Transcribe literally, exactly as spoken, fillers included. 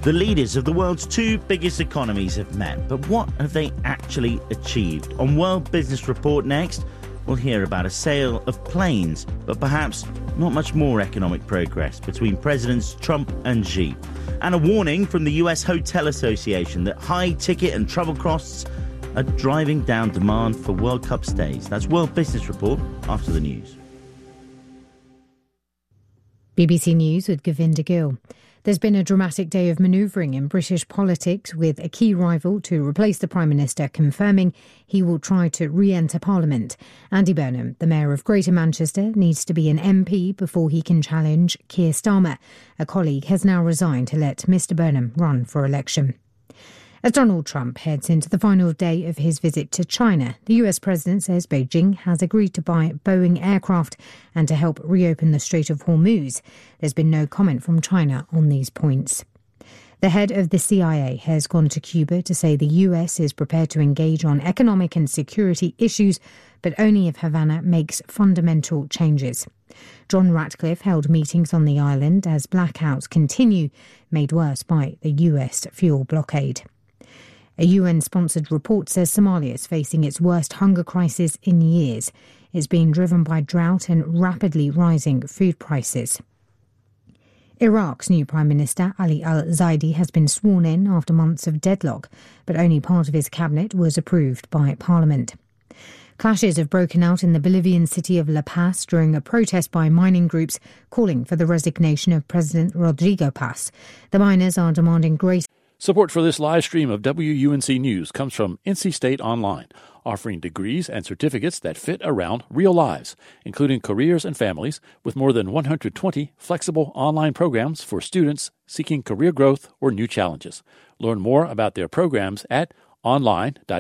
The leaders of the world's two biggest economies have met, but what have they actually achieved? On World Business Report next, we'll hear about a sale of planes, but perhaps not much more economic progress between Presidents Trump and Xi. And a warning from the U S Hotel Association that high ticket and travel costs are driving down demand for World Cup stays. That's World Business Report after the news. B B C News with Govinda Gill. There's been a dramatic day of manoeuvring in British politics, with a key rival to replace the Prime Minister confirming he will try to re-enter Parliament. Andy Burnham, the Mayor of Greater Manchester, needs to be an M P before he can challenge Keir Starmer. A colleague has now resigned to let Mr Burnham run for election. As Donald Trump heads into the final day of his visit to China, the U S president says Beijing has agreed to buy Boeing aircraft and to help reopen the Strait of Hormuz. There's been no comment from China on these points. The head of the C I A has gone to Cuba to say the U S is prepared to engage on economic and security issues, but only if Havana makes fundamental changes. John Ratcliffe held meetings on the island as blackouts continue, made worse by the U S fuel blockade. A U N-sponsored report says Somalia is facing its worst hunger crisis in years. It's being driven by drought and rapidly rising food prices. Iraq's new Prime Minister, Ali al-Zaidi, has been sworn in after months of deadlock, but only part of his cabinet was approved by Parliament. Clashes have broken out in the Bolivian city of La Paz during a protest by mining groups calling for the resignation of President Rodrigo Paz. The miners are demanding greater Support for this live stream of W U N C News comes from N C State Online, offering degrees and certificates that fit around real lives, including careers and families, with more than one hundred twenty flexible online programs for students seeking career growth or new challenges. Learn more about their programs at online dot